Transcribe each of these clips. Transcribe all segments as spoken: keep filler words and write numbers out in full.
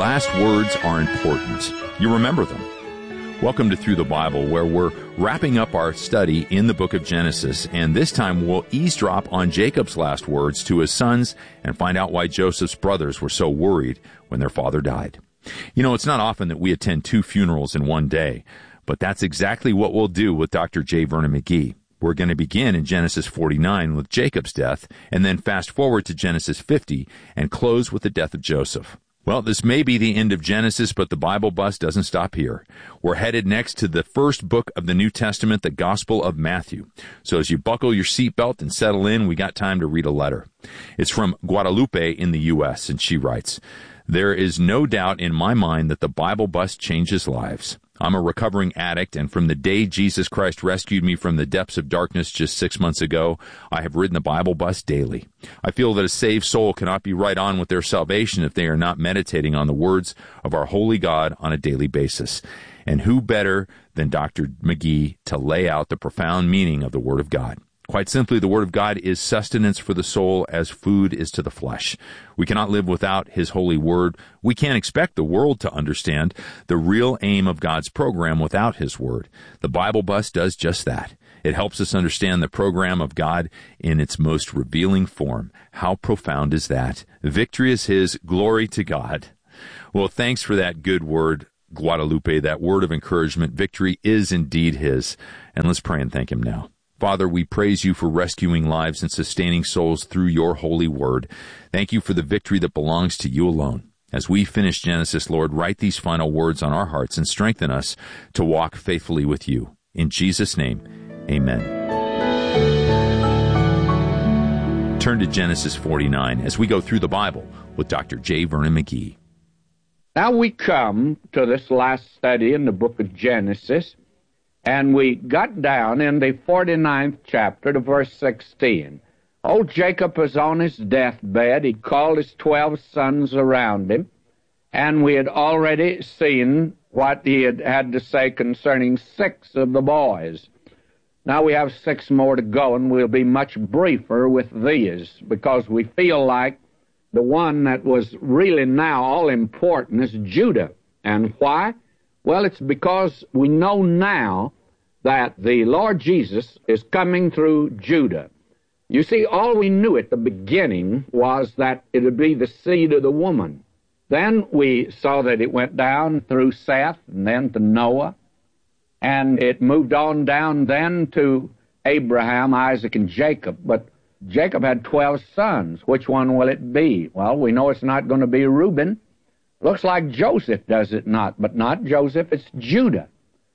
last words are important. You remember them. Welcome to Through the Bible, where we're wrapping up our study in the book of Genesis, and this time we'll eavesdrop on Jacob's last words to his sons and find out why Joseph's brothers were so worried when their father died. You know, it's not often that we attend two funerals in one day, but that's exactly what we'll do with Doctor J. Vernon McGee. We're going to begin in Genesis forty-nine with Jacob's death, and then fast forward to Genesis fifty and close with the death of Joseph. Well, this may be the end of Genesis, but the Bible bus doesn't stop here. We're headed next to the first book of the New Testament, the Gospel of Matthew. So as you buckle your seatbelt and settle in, we got time to read a letter. It's from Guadalupe in the U S, and she writes, "There is no doubt in my mind that the Bible bus changes lives. I'm a recovering addict, and from the day Jesus Christ rescued me from the depths of darkness just six months ago, I have ridden the Bible bus daily. I feel that a saved soul cannot be right on with their salvation if they are not meditating on the words of our holy God on a daily basis. And who better than Doctor McGee to lay out the profound meaning of the Word of God? Quite simply, the Word of God is sustenance for the soul as food is to the flesh. We cannot live without His holy Word. We can't expect the world to understand the real aim of God's program without His Word. The Bible Bus does just that. It helps us understand the program of God in its most revealing form. How profound is that? Victory is His, glory to God." Well, thanks for that good word, Guadalupe, that word of encouragement. Victory is indeed His. And let's pray and thank Him now. Father, we praise you for rescuing lives and sustaining souls through your holy word. Thank you for the victory that belongs to you alone. As we finish Genesis, Lord, write these final words on our hearts and strengthen us to walk faithfully with you. In Jesus' name, amen. Turn to Genesis forty-nine as we go through the Bible with Doctor J. Vernon McGee. Now we come to this last study in the book of Genesis, and we got down in the forty-ninth chapter to verse sixteen. Old Jacob was on his deathbed. He called his twelve sons around him, and we had already seen what he had had to say concerning six of the boys. Now we have six more to go, and we'll be much briefer with these, because we feel like the one that was really now all important is Judah. And why? Well, it's because we know now that the Lord Jesus is coming through Judah. You see, all we knew at the beginning was that it would be the seed of the woman. Then we saw that it went down through Seth and then to Noah, and it moved on down then to Abraham, Isaac, and Jacob. But Jacob had twelve sons. Which one will it be? Well, we know it's not going to be Reuben. Looks like Joseph, does it not? But not Joseph, it's Judah.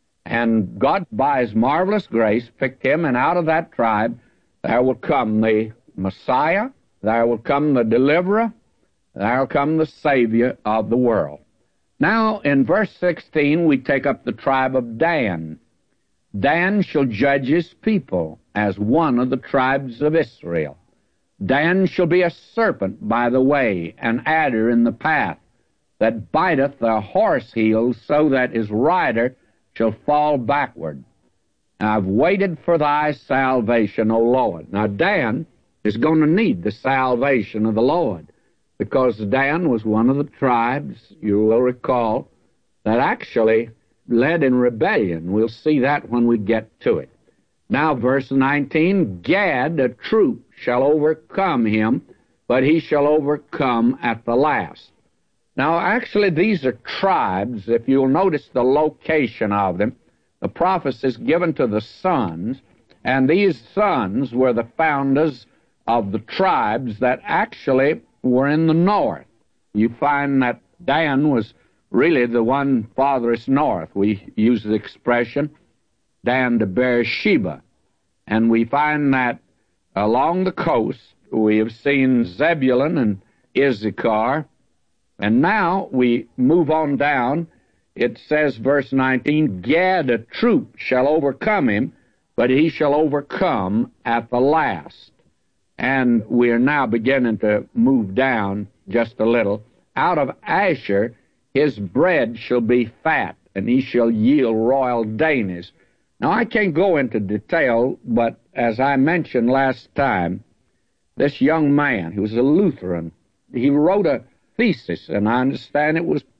And God, by His marvelous grace, picked him, and out of that tribe there will come the Messiah, there will come the deliverer, there will come the Savior of the world. Now, in verse sixteen, we take up the tribe of Dan. Dan shall judge his people as one of the tribes of Israel. Dan shall be a serpent by the way, an adder in the path, that biteth the horse heels, so that his rider shall fall backward. I've waited for thy salvation, O Lord. Now Dan is going to need the salvation of the Lord, because Dan was one of the tribes, you will recall, that actually led in rebellion. We'll see that when we get to it. Now, verse nineteen, Gad, a troop, shall overcome him, but he shall overcome at the last. Now, actually, these are tribes. If you'll notice the location of them, the prophecy is given to the sons, and these sons were the founders of the tribes that actually were in the north. You find that Dan was really the one farthest north. We use the expression Dan to Beersheba. And we find that along the coast we have seen Zebulun and Issachar. And now we move on down. It says, verse nineteen, Gad, a troop, shall overcome him, but he shall overcome at the last. And we are now beginning to move down just a little. Out of Asher his bread shall be fat, and he shall yield royal dainties. Now, I can't go into detail, but as I mentioned last time, this young man, who was a Lutheran, he wrote a thesis, and I understand it was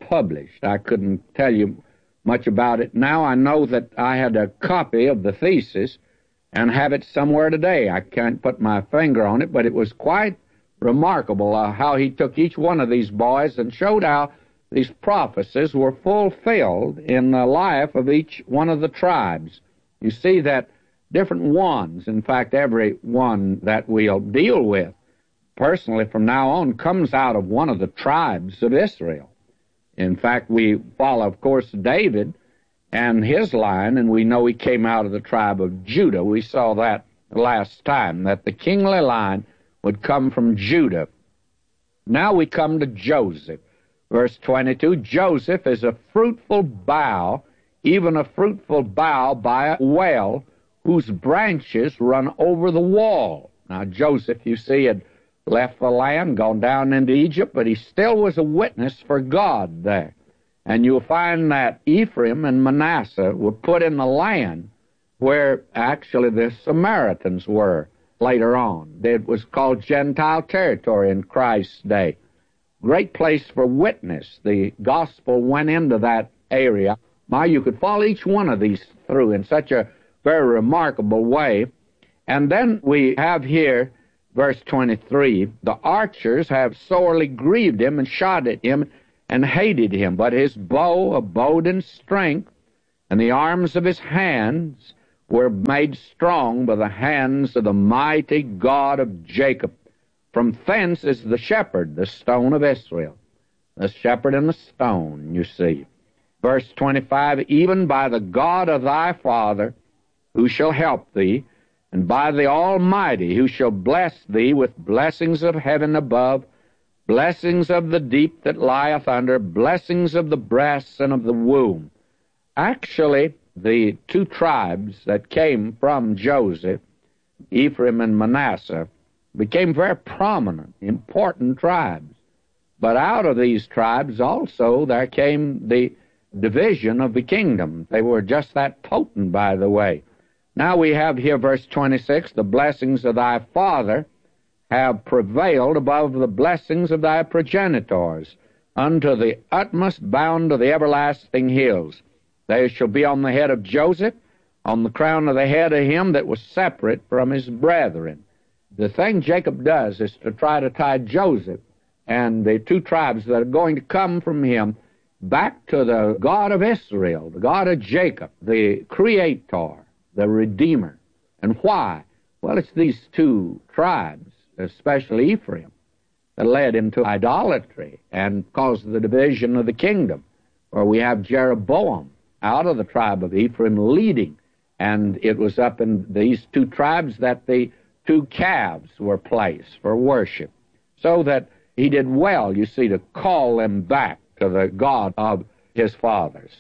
published. I couldn't tell you much about it. Now I know that I had a copy of the thesis and have it somewhere today. I can't put my finger on it, but it was quite remarkable uh, how he took each one of these boys and showed how these prophecies were fulfilled in the life of each one of the tribes. You see that different ones, in fact, every one that we'll deal with personally from now on comes out of one of the tribes of Israel. In fact, we follow, of course, David and his line, and we know he came out of the tribe of Judah. We saw that last time, that the kingly line would come from Judah. Now we come to Joseph. Verse twenty-two, Joseph is a fruitful bough, even a fruitful bough by a well, whose branches run over the wall. Now Joseph, you see, had left the land, gone down into Egypt, but he still was a witness for God there. And you'll find that Ephraim and Manasseh were put in the land where actually the Samaritans were later on. It was called Gentile territory in Christ's day. Great place for witness. The gospel went into that area. Now, you could follow each one of these through in such a very remarkable way. And then we have here, verse twenty-three, the archers have sorely grieved him and shot at him and hated him, but his bow abode in strength, and the arms of his hands were made strong by the hands of the mighty God of Jacob. From thence is the shepherd, the stone of Israel. The shepherd and the stone, you see. Verse twenty-five, even by the God of thy father, who shall help thee, and by the Almighty, who shall bless thee with blessings of heaven above, blessings of the deep that lieth under, blessings of the breasts and of the womb. Actually, the two tribes that came from Joseph, Ephraim and Manasseh, became very prominent, important tribes. But out of these tribes also there came the division of the kingdom. They were just that potent, by the way. Now we have here verse twenty-six, the blessings of thy father have prevailed above the blessings of thy progenitors, unto the utmost bound of the everlasting hills. They shall be on the head of Joseph, on the crown of the head of him that was separate from his brethren. The thing Jacob does is to try to tie Joseph and the two tribes that are going to come from him back to the God of Israel, the God of Jacob, the Creator, the Redeemer. And why? Well, it's these two tribes, especially Ephraim, that led him to idolatry and caused the division of the kingdom. Or we have Jeroboam out of the tribe of Ephraim leading, and it was up in these two tribes that the two calves were placed for worship, so that he did well, you see, to call them back to the God of his fathers.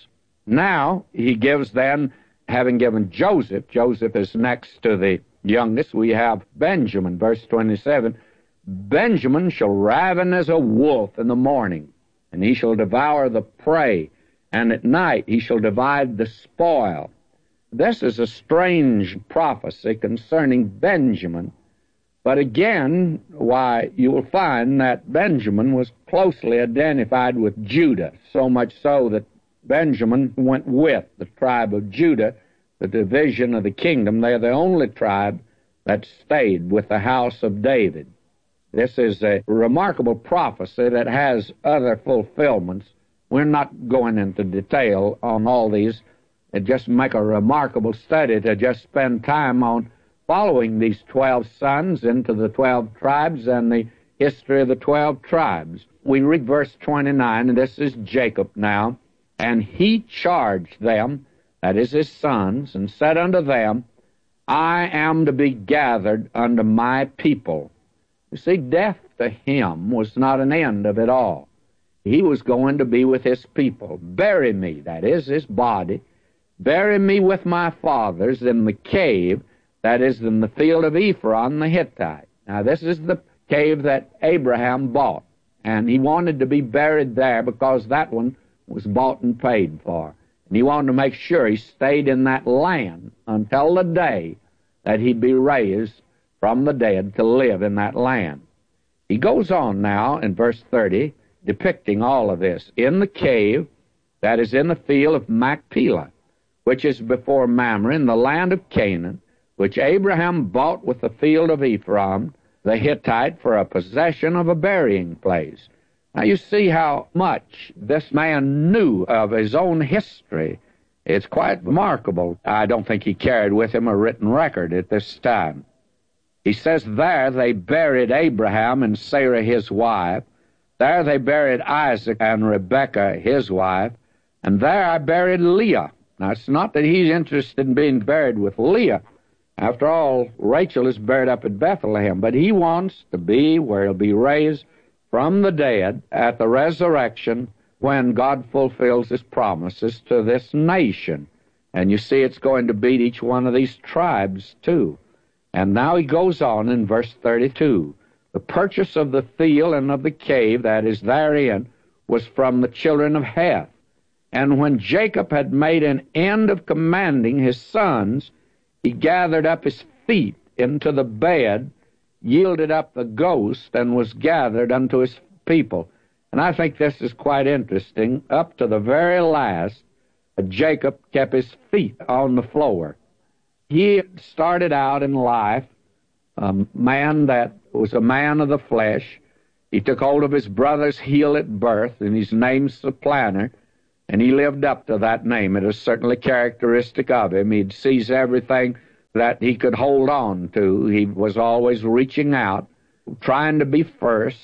Now he gives then, having given Joseph, Joseph is next to the youngest, we have Benjamin, verse twenty-seven, Benjamin shall raven as a wolf in the morning, and he shall devour the prey, and at night he shall divide the spoil. This is a strange prophecy concerning Benjamin, but again, why, you will find that Benjamin was closely identified with Judah, so much so that Benjamin went with the tribe of Judah, the division of the kingdom. They are the only tribe that stayed with the house of David. This is a remarkable prophecy that has other fulfillments. We're not going into detail on all these. It just make a remarkable study to just spend time on following these twelve sons into the twelve tribes and the history of the twelve tribes. We read verse twenty-nine, and this is Jacob now. And he charged them, that is his sons, and said unto them, I am to be gathered unto my people. You see, death to him was not an end of it all. He was going to be with his people. Bury me, that is his body, bury me with my fathers in the cave, that is in the field of Ephron the Hittite. Now this is the cave that Abraham bought, and he wanted to be buried there because that one was bought and paid for. And he wanted to make sure he stayed in that land until the day that he'd be raised from the dead to live in that land. He goes on now in verse thirty, depicting all of this in the cave that is in the field of Machpelah, which is before Mamre in the land of Canaan, which Abraham bought with the field of Ephron, the Hittite, for a possession of a burying place. Now you see how much this man knew of his own history. It's quite remarkable. I don't think he carried with him a written record at this time. He says, there they buried Abraham and Sarah his wife. There they buried Isaac and Rebekah his wife. And there I buried Leah. Now it's not that he's interested in being buried with Leah. After all, Rachel is buried up at Bethlehem. But he wants to be where he'll be raised from the dead at the resurrection when God fulfills his promises to this nation. And you see it's going to beat each one of these tribes too. And now he goes on in verse thirty-two. The purchase of the field and of the cave that is therein was from the children of Heth. And when Jacob had made an end of commanding his sons, he gathered up his feet into the bed, yielded up the ghost, and was gathered unto his people. And I think this is quite interesting. Up to the very last, Jacob kept his feet on the floor. He started out in life a man that was a man of the flesh. He took hold of his brother's heel at birth, and his name's Supplanter, and he lived up to that name. It is certainly characteristic of him. He'd seize everything that he could hold on to. He was always reaching out, trying to be first,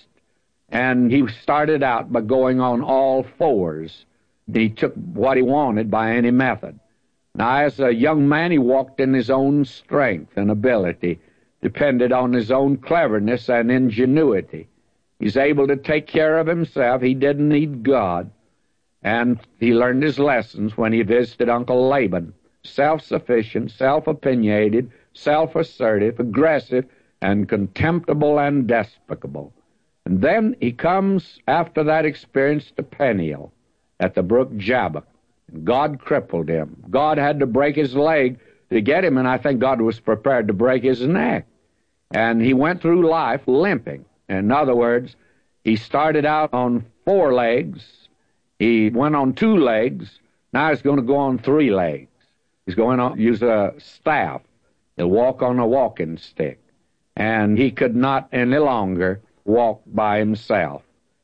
and he started out by going on all fours. He took what he wanted by any method. Now, as a young man, he walked in his own strength and ability, depended on his own cleverness and ingenuity. He's able to take care of himself. He didn't need God. And he learned his lessons when he visited Uncle Laban. Self-sufficient, self-opinionated, self-assertive, aggressive, and contemptible and despicable. And then he comes, after that experience, to Peniel at the brook Jabbok. God crippled him. God had to break his leg to get him, and I think God was prepared to break his neck. And he went through life limping. In other words, he started out on four legs. He went on two legs. Now he's going to go on three legs. He's going to use a staff. He'll walk on a walking stick. And he could not any longer walk by himself.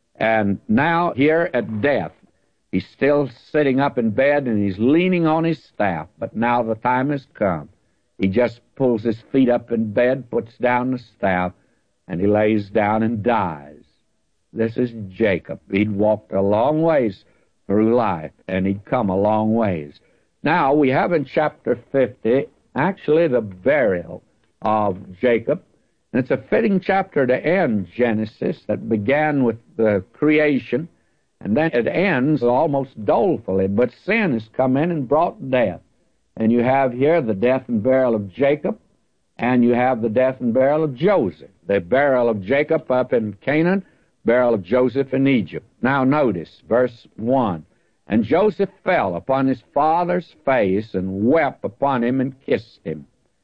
And now here at death, he's still sitting up in bed and he's leaning on his staff. But now the time has come. He just pulls his feet up in bed, puts down the staff, and he lays down and dies. This is Jacob. He'd walked a long ways through life, and he'd come a long ways. Now, we have in chapter fifty, actually the burial of Jacob. And it's a fitting chapter to end Genesis that began with the creation, and then it ends almost dolefully. But sin has come in and brought death. And you have here the death and burial of Jacob, and you have the death and burial of Joseph. The burial of Jacob up in Canaan, burial of Joseph in Egypt. Now notice, verse one. And Joseph fell upon his father's face and wept upon him and kissed him.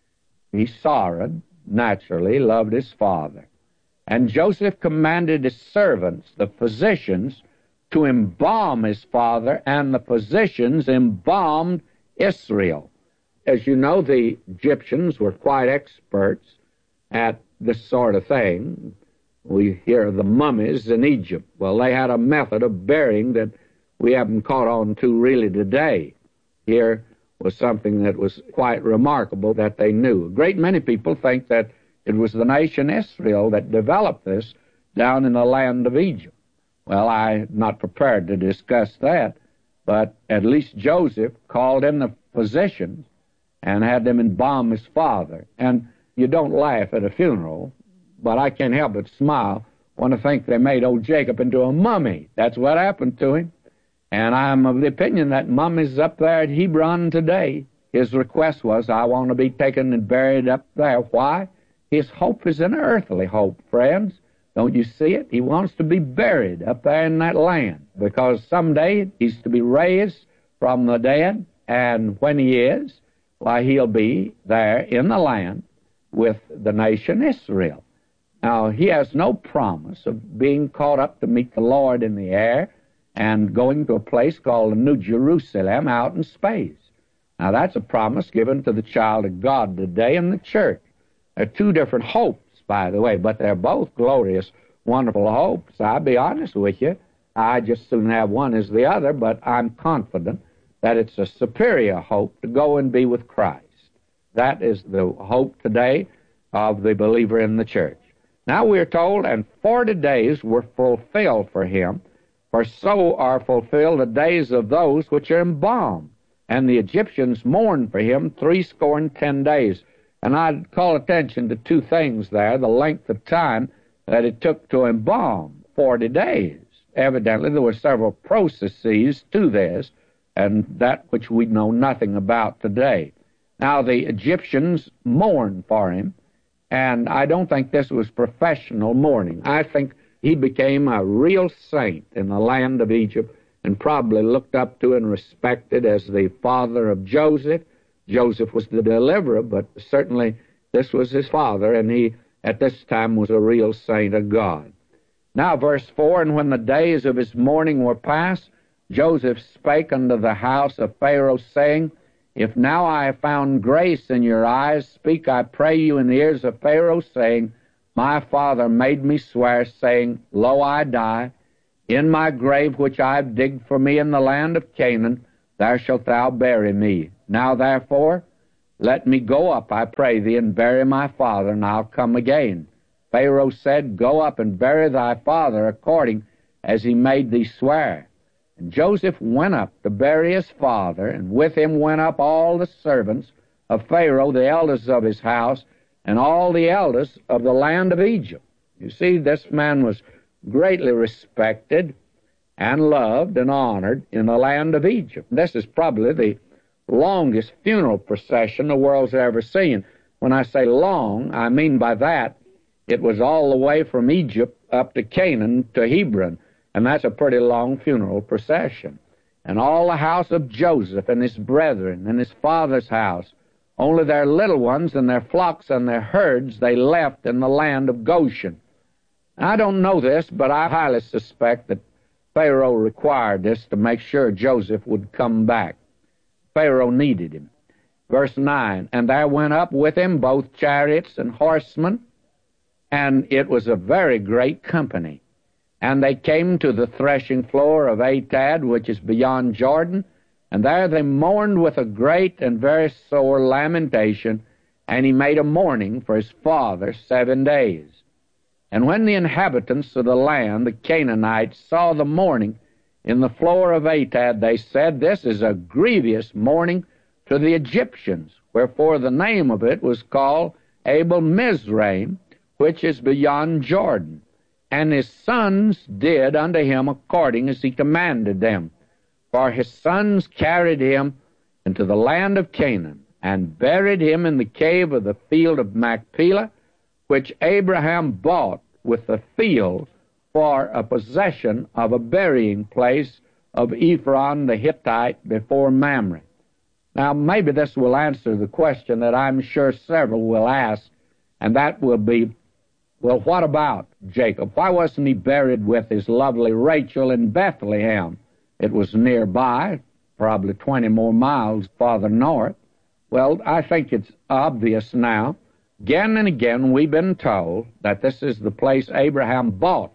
He sorrowed, naturally, loved his father. And Joseph commanded his servants, the physicians, to embalm his father, and the physicians embalmed Israel. As you know, the Egyptians were quite experts at this sort of thing. We hear of the mummies in Egypt. Well, they had a method of burying that we haven't caught on to really today. Here was something that was quite remarkable that they knew. A great many people think that it was the nation Israel that developed this down in the land of Egypt. Well, I'm not prepared to discuss that, but at least Joseph called in the physicians and had them embalm his father. And you don't laugh at a funeral, but I can't help but smile when I think they made old Jacob into a mummy. That's what happened to him. And I'm of the opinion that mummy's up there at Hebron today. His request was, I want to be taken and buried up there. Why? His hope is an earthly hope, friends. Don't you see it? He wants to be buried up there in that land, because someday he's to be raised from the dead, and when he is, why, he'll be there in the land with the nation Israel. Now, he has no promise of being caught up to meet the Lord in the air and going to a place called the New Jerusalem out in space. Now, that's a promise given to the child of God today in the church. They're two different hopes, by the way, but they're both glorious, wonderful hopes. I'll be honest with you. I just soon have one as the other, but I'm confident that it's a superior hope to go and be with Christ. That is the hope today of the believer in the church. Now we're told, and forty days were fulfilled for him, for so are fulfilled the days of those which are embalmed. And the Egyptians mourned for him threescore and ten days. And I'd call attention to two things there, the length of time that it took to embalm, forty days. Evidently, there were several processes to this, and that which we know nothing about today. Now, the Egyptians mourned for him, and I don't think this was professional mourning. I think he became a real saint in the land of Egypt and probably looked up to and respected as the father of Joseph. Joseph was the deliverer, but certainly this was his father, and he at this time was a real saint of God. Now, verse four, and when the days of his mourning were past, Joseph spake unto the house of Pharaoh, saying, If now I have found grace in your eyes, speak, I pray you, in the ears of Pharaoh, saying, My father made me swear, saying, Lo, I die. In my grave which I have digged for me in the land of Canaan, there shalt thou bury me. Now therefore, let me go up, I pray thee, and bury my father, and I'll come again. Pharaoh said, Go up and bury thy father according as he made thee swear. And Joseph went up to bury his father, and with him went up all the servants of Pharaoh, the elders of his house, and all the elders of the land of Egypt. You see, this man was greatly respected and loved and honored in the land of Egypt. This is probably the longest funeral procession the world's ever seen. When I say long, I mean by that it was all the way from Egypt up to Canaan to Hebron, and that's a pretty long funeral procession. And all the house of Joseph and his brethren and his father's house, only their little ones and their flocks and their herds they left in the land of Goshen. I don't know this, but I highly suspect that Pharaoh required this to make sure Joseph would come back. Pharaoh needed him. Verse nine, and there went up with him both chariots and horsemen, and it was a very great company. And they came to the threshing floor of Atad, which is beyond Jordan, and there they mourned with a great and very sore lamentation, and he made a mourning for his father seven days. And when the inhabitants of the land, the Canaanites, saw the mourning in the floor of Atad, they said, This is a grievous mourning to the Egyptians, wherefore the name of it was called Abel Mizraim, which is beyond Jordan. And his sons did unto him according as he commanded them. For his sons carried him into the land of Canaan, and buried him in the cave of the field of Machpelah, which Abraham bought with the field for a possession of a burying place of Ephron the Hittite before Mamre. Now, maybe this will answer the question that I'm sure several will ask, and that will be, well, what about Jacob? Why wasn't he buried with his lovely Rachel in Bethlehem? It was nearby, probably twenty more miles farther north. Well, I think it's obvious now. Again and again, we've been told that this is the place Abraham bought,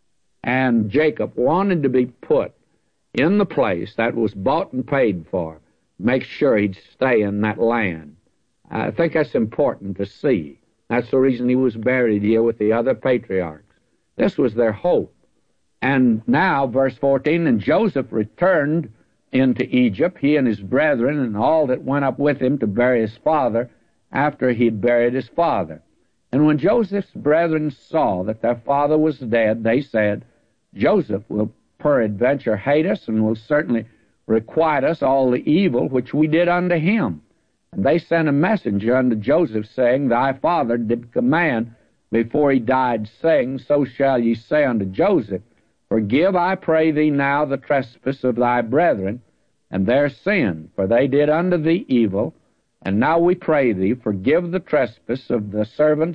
and Jacob wanted to be put in the place that was bought and paid for, make sure he'd stay in that land. I think that's important to see. That's the reason he was buried here with the other patriarchs. This was their hope. And now, verse fourteen, and Joseph returned into Egypt, he and his brethren, and all that went up with him to bury his father, after he'd buried his father. And when Joseph's brethren saw that their father was dead, they said, Joseph will peradventure hate us, and will certainly requite us all the evil which we did unto him. And they sent a messenger unto Joseph, saying, Thy father did command before he died, saying, So shall ye say unto Joseph, Forgive, I pray thee now, the trespass of thy brethren, and their sin, for they did unto thee evil. And now we pray thee, forgive the trespass of the servants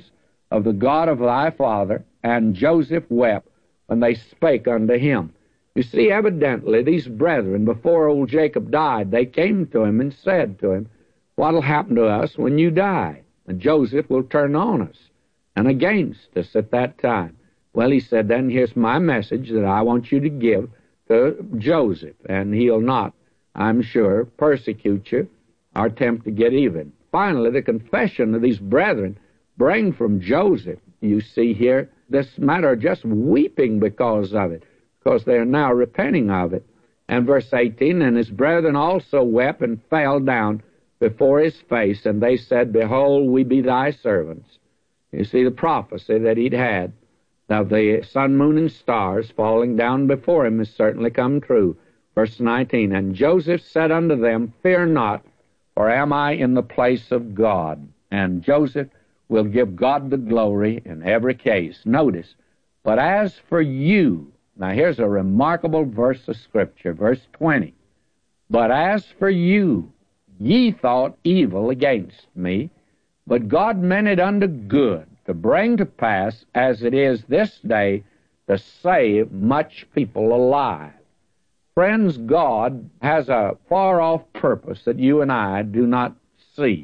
of the God of thy father, and Joseph wept when they spake unto him. You see, evidently, these brethren, before old Jacob died, they came to him and said to him, what'll happen to us when you die? And Joseph will turn on us and against us at that time. Well, he said, then here's my message that I want you to give to Joseph, and he'll not, I'm sure, persecute you or attempt to get even. Finally, the confession of these brethren bring from Joseph, you see here, this matter just weeping because of it, because they are now repenting of it. And verse eighteen, and his brethren also wept and fell down before his face, and they said, behold, we be thy servants. You see, the prophecy that he'd had of the sun, moon, and stars falling down before him has certainly come true. Verse nineteen, and Joseph said unto them, fear not, for am I in the place of God? And Joseph will give God the glory in every case. Notice, but as for you, now here's a remarkable verse of Scripture, verse twenty, but as for you, ye thought evil against me, but God meant it unto good, to bring to pass, as it is this day, to save much people alive. Friends, God has a far-off purpose that you and I do not see.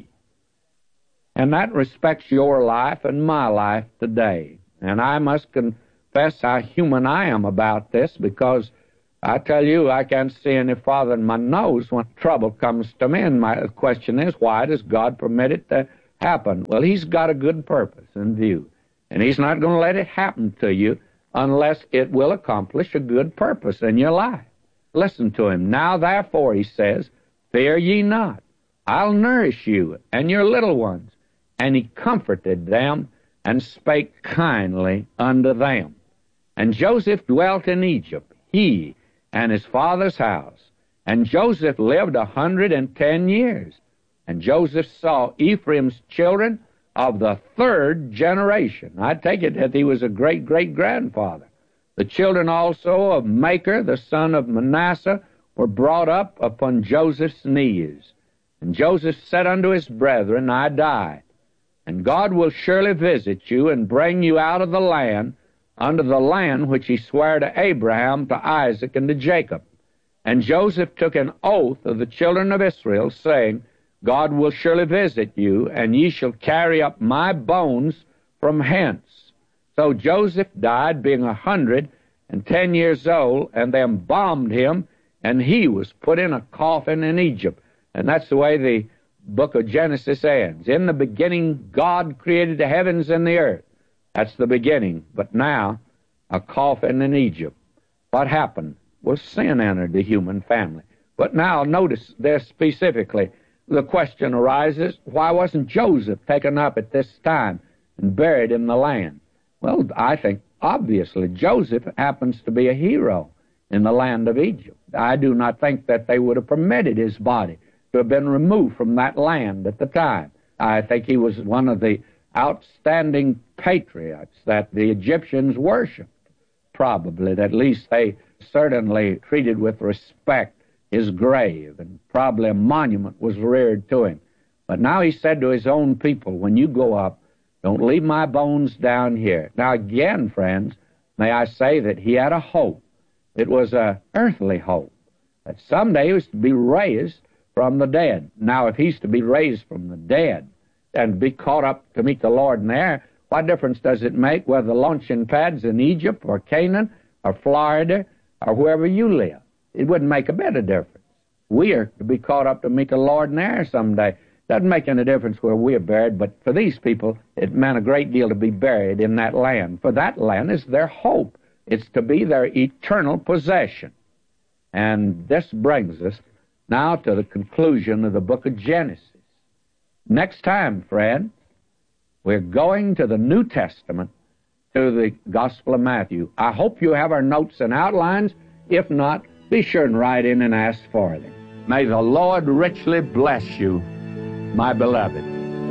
And that respects your life and my life today. And I must confess how human I am about this, because I tell you, I can't see any farther than my nose when trouble comes to me. And my question is, why does God permit it to happen? Well, he's got a good purpose in view. And he's not going to let it happen to you unless it will accomplish a good purpose in your life. Listen to him. Now, therefore, he says, fear ye not. I'll nourish you and your little ones. And he comforted them and spake kindly unto them. And Joseph dwelt in Egypt, he and his father's house. And Joseph lived a hundred and ten years. And Joseph saw Ephraim's children of the third generation. I take it that he was a great-great-grandfather. The children also of Machir, the son of Manasseh, were brought up upon Joseph's knees. And Joseph said unto his brethren, I die, and God will surely visit you and bring you out of the land, unto the land which he sware to Abraham, to Isaac, and to Jacob. And Joseph took an oath of the children of Israel, saying, God will surely visit you, and ye shall carry up my bones from hence. So Joseph died, being a hundred and ten years old, and they embalmed him, and he was put in a coffin in Egypt. And that's the way the book of Genesis ends. In the beginning, God created the heavens and the earth. That's the beginning. But now, a coffin in Egypt. What happened? Well, sin entered the human family. But now, notice this specifically. The question arises, why wasn't Joseph taken up at this time and buried in the land? Well, I think, obviously, Joseph happens to be a hero in the land of Egypt. I do not think that they would have permitted his body to have been removed from that land at the time. I think he was one of the outstanding patriots that the Egyptians worshipped, probably. At least they certainly treated with respect his grave, and probably a monument was reared to him. But now he said to his own people, when you go up, don't leave my bones down here. Now again, friends, may I say that he had a hope. It was an earthly hope, that someday he was to be raised from the dead. Now, if he's to be raised from the dead and be caught up to meet the Lord in there, what difference does it make whether the launching pad's in Egypt or Canaan or Florida or wherever you live? It wouldn't make a bit of difference. We are to be caught up to meet the Lord in there someday. Doesn't make any difference where we are buried, but for these people, it meant a great deal to be buried in that land. For that land is their hope. It's to be their eternal possession. And this brings us now to the conclusion of the book of Genesis. Next time, friends, we're going to the New Testament, to the Gospel of Matthew. I hope you have our notes and outlines. If not, be sure and write in and ask for them. May the Lord richly bless you, my beloved.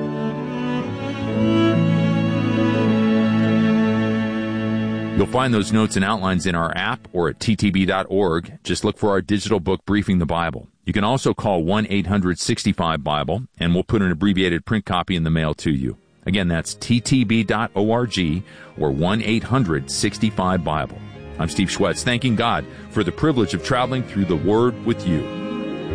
You'll find those notes and outlines in our app or at t t b dot org. Just look for our digital book, Briefing the Bible. You can also call one eight hundred sixty-five Bible, and we'll put an abbreviated print copy in the mail to you. Again, that's t t b dot org or one eight hundred sixty-five Bible. I'm Steve Schwetz, thanking God for the privilege of traveling through the Word with you.